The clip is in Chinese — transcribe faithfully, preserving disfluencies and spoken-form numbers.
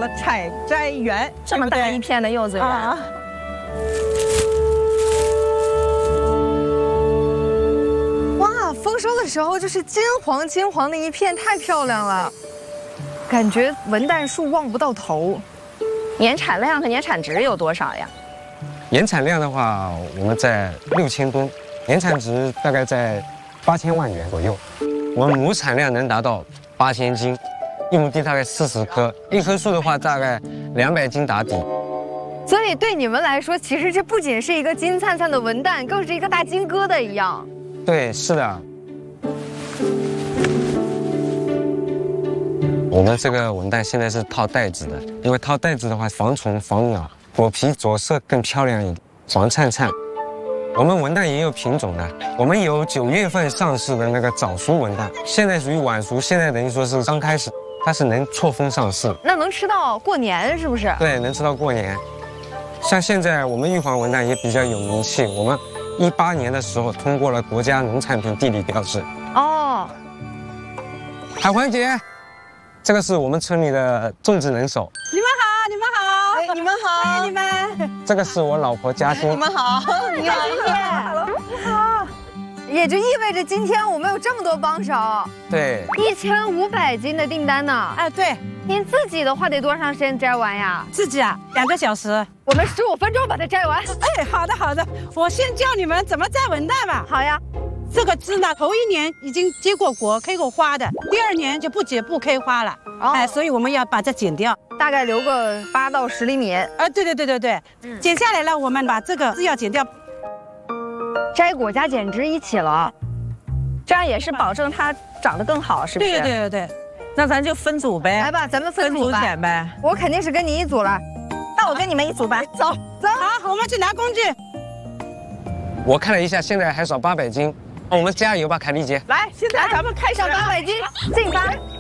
了采摘园， 这么大一片的柚子园。啊丰收的时候就是金黄金黄的一片，太漂亮了，感觉文旦树望不到头。 年产量和年产值有多少呀？ 年产量的话，我们在六千吨，年产值大概在八千万元左右。我们亩产量能达到八千斤，一亩地大概四十棵，一棵树的话大概两百斤打底。 所以对你们来说，其实这不仅是一个金灿灿的文旦，更是一个大金疙瘩一样。 对，是的。 我们这个文旦现在是套袋子的，因为套袋子的话防虫防鸟，果皮着色更漂亮一点，黄灿灿。我们文旦也有品种的，我们有九月份上市的那个早熟文旦，现在属于晚熟，现在等于说是刚开始，它是能错峰上市。 那能吃到过年是不是？ 对，能吃到过年。像现在我们玉皇文旦也比较有名气，我们一八年的时候通过了国家农产品地理标志。 哦， 海环姐。 这个是我们村里的种植能手。 你们好，你们好， 哎，你们好， 哎，你们。 这个是我老婆嘉欣。 你们好，你好，你好，你好。也就意味着今天我们有这么多帮手。 对。 一千五百斤的订单呢？ 哎，对。 您自己的话得多长时间摘完呀？ 自己啊，两个小时。 我们十五分钟把它摘完。 哎，好的好的，我先教你们怎么摘文旦吧。 好呀。 这个枝呢，头一年已经结过果、开过花的，第二年就不结不开花了。哦、哎，所以我们要把它剪掉， 大概留个八到十厘米。 啊，对对对对对，嗯、剪下来了，我们把这个枝要剪掉， 摘果加剪枝一起了， 这样也是保证它长得更好，是不是？ 对对对对， 那咱就分组呗。 来吧，咱们分组吧。 分组呗。 我肯定是跟你一组了， 那我跟你们一组吧。走走， 好，我们去拿工具。 我看了一下，现在还少八百斤。 我们加油吧，凯丽姐！ 来，现在咱们开始上八百斤，进发！